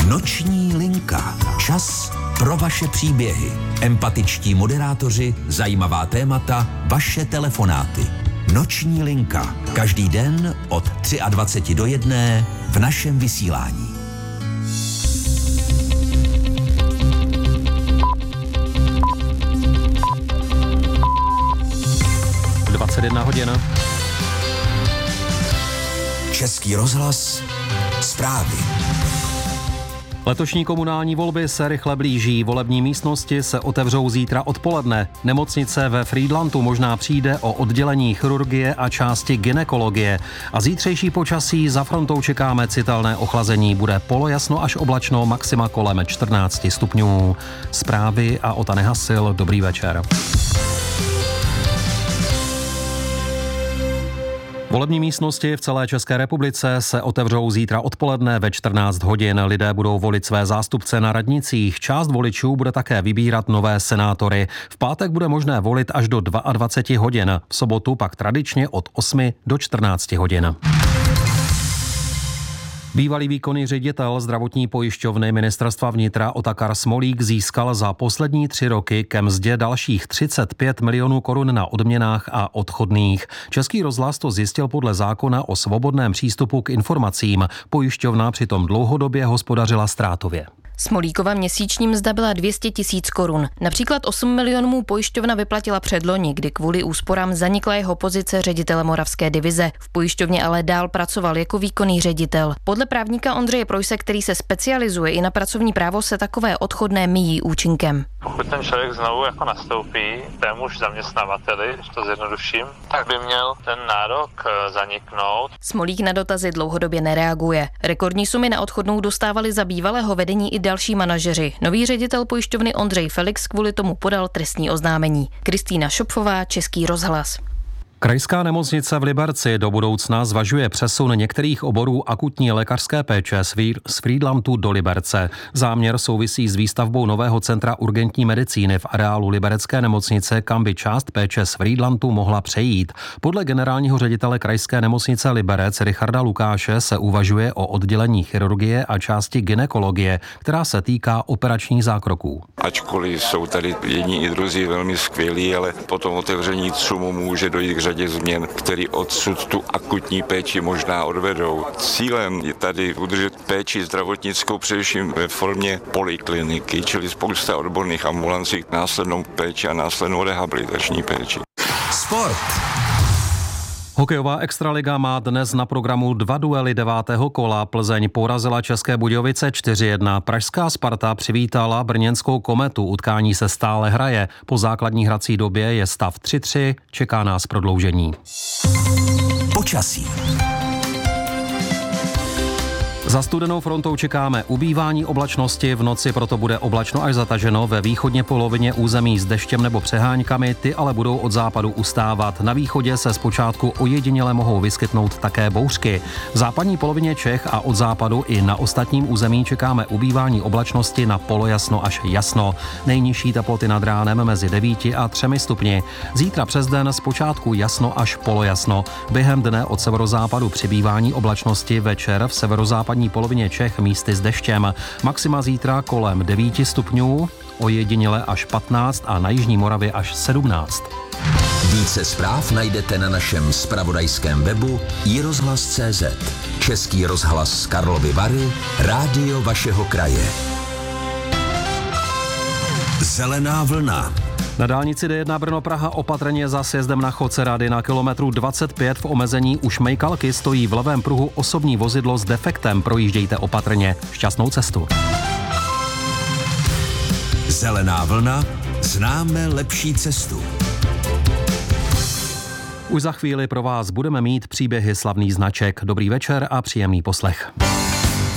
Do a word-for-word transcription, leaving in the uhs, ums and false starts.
Noční linka. Čas pro vaše příběhy. Empatičtí moderátoři, zajímavá témata, vaše telefonáty. Noční linka. Každý den od dvacet tři do jedné v našem vysílání. dvacet jedna hodin. Český rozhlas. Zprávy. Letošní komunální volby se rychle blíží. Volební místnosti se otevřou zítra odpoledne. Nemocnice ve Frýdlantu možná přijde o oddělení chirurgie a části gynekologie. A zítřejší počasí za frontou čekáme citelné ochlazení. Bude polojasno až oblačno, maxima kolem čtrnáct stupňů. Zprávy a Ota Nehasil. Dobrý večer. Volební místnosti v celé České republice se otevřou zítra odpoledne ve čtrnáct hodin. Lidé budou volit své zástupce na radnicích. Část voličů bude také vybírat nové senátory. V pátek bude možné volit až do dvacet dva hodin. V sobotu pak tradičně od osmi do čtrnácti hodin. Bývalý výkonný ředitel zdravotní pojišťovny Ministerstva vnitra Otakar Smolík získal za poslední tři roky ke mzdě dalších třicet pět milionů korun na odměnách a odchodných. Český rozhlas to zjistil podle zákona o svobodném přístupu k informacím. Pojišťovna přitom dlouhodobě hospodařila ztrátově. Smolíkova měsíční mzda byla dvě stě tisíc korun. Například osm milionů mu pojišťovna vyplatila předloni, kdy kvůli úsporám zanikla jeho pozice ředitele moravské divize. V pojišťovně ale dál pracoval jako výkonný ředitel. Podle právníka Ondřeje Projse, který se specializuje i na pracovní právo, se takové odchodné míjí účinkem. Pokud ten člověk znovu jako nastoupí témuž zaměstnavateli, když to zjednoduším, tak by měl ten nárok zaniknout. Smolík na dotazy dlouhodobě nereaguje. Rekordní sumy na odchodnou dostávali za bývalého vedení i další manažeři. Nový ředitel pojišťovny Ondřej Felix kvůli tomu podal trestní oznámení. Kristýna Šopfová, Český rozhlas. Krajská nemocnice v Liberci do budoucna zvažuje přesun některých oborů akutní lékařské péče z Frýdlantu do Liberce. Záměr souvisí s výstavbou nového centra urgentní medicíny v areálu liberecké nemocnice, kam by část péče z Frýdlantu mohla přejít. Podle generálního ředitele krajské nemocnice Liberec Richarda Lukáše se uvažuje o oddělení chirurgie a části gynekologie, která se týká operačních zákroků. Ačkoliv jsou tady jedni i druzí velmi skvělí, ale po tom otevření CUMu může dojít k řadě změn, které odsud tu akutní péči možná odvedou. Cílem je tady udržet péči zdravotnickou především ve formě polikliniky, čili spousta odborných ambulancí, následnou péči a následnou rehabilitační péči. Sport. Hokejová extraliga má dnes na programu dva duely devátého kola. Plzeň porazila České Budějovice čtyři jedna. Pražská Sparta přivítala brněnskou Kometu. Utkání se stále hraje. Po základní hrací době je stav tři tři. Čeká nás prodloužení. Počasí. Za studenou frontou čekáme ubývání oblačnosti, v noci proto bude oblačno až zataženo, ve východně polovině území s deštěm nebo přeháňkami, ty ale budou od západu ustávat. Na východě se zpočátku ojediněle mohou vyskytnout také bouřky. V západní polovině Čech a od západu i na ostatním území čekáme ubývání oblačnosti na polojasno až jasno. Nejnižší teploty nad ránem mezi devíti a třemi stupni. Zítra přes den zpočátku jasno až polojasno. Během dne od severozápadu přibývání oblačnosti, večer v severozápadní polovině Čech místy s deštěm. Maxima zítra kolem devíti stupňů, ojediněle až patnáct a na jižní Moravě až sedmnáct. Více zpráv najdete na našem zpravodajském webu i rozhlas tečka cé zet. Český rozhlas z Karlovy Vary, rádio vašeho kraje. Zelená vlna. Na dálnici D jedna Brno-Praha opatrně za sjezdem na Chodce Rady na kilometru dvacet pět v omezení u Šmejkalky stojí v levém pruhu osobní vozidlo s defektem. Projíždějte opatrně. Šťastnou cestu. Zelená vlna. Známe lepší cestu. Už za chvíli pro vás budeme mít příběhy slavných značek. Dobrý večer a příjemný poslech.